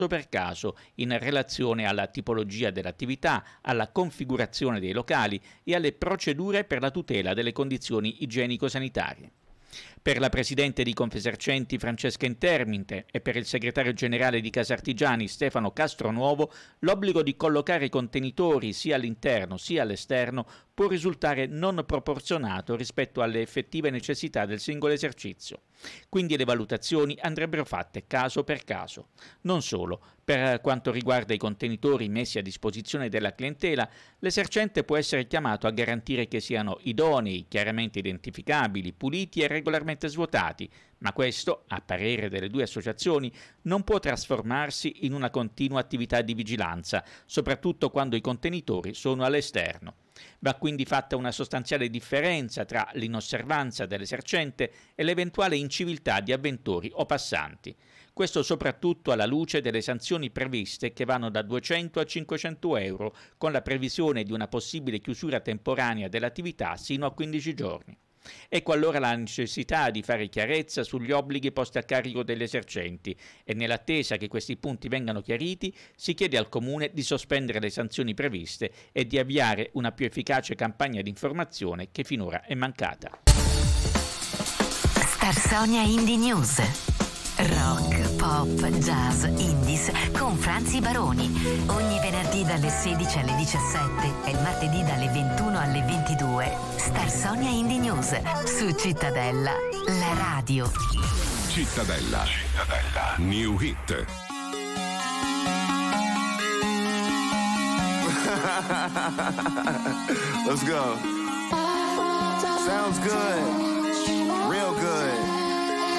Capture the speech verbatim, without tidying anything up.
per caso in relazione alla tipologia dell'attività, alla configurazione dei locali e alle procedure per la tutela delle condizioni igienico-sanitarie. Per la presidente di Confesercenti Francesca Interminte e per il segretario generale di Casartigiani Stefano Castronuovo, l'obbligo di collocare i contenitori sia all'interno sia all'esterno può risultare non proporzionato rispetto alle effettive necessità del singolo esercizio. Quindi le valutazioni andrebbero fatte caso per caso. Non solo, per quanto riguarda i contenitori messi a disposizione della clientela, l'esercente può essere chiamato a garantire che siano idonei, chiaramente identificabili, puliti e regolarmente svuotati, ma questo, a parere delle due associazioni, non può trasformarsi in una continua attività di vigilanza, soprattutto quando i contenitori sono all'esterno. Va quindi fatta una sostanziale differenza tra l'inosservanza dell'esercente e l'eventuale inciviltà di avventori o passanti. Questo soprattutto alla luce delle sanzioni previste che vanno da duecento a cinquecento euro, con la previsione di una possibile chiusura temporanea dell'attività sino a quindici giorni. Ecco allora la necessità di fare chiarezza sugli obblighi posti a carico degli esercenti e nell'attesa che questi punti vengano chiariti si chiede al Comune di sospendere le sanzioni previste e di avviare una più efficace campagna di informazione che finora è mancata. Star Sonia Indie News. Rock, pop, jazz, indies con Franzi Baroni. Ogni venerdì dalle sedici alle diciassette e il martedì dalle ventuno alle ventidue. Star Sonia Indie News su Cittadella, la radio. Cittadella. Cittadella. New Hit. Let's go. Sounds good. Real good.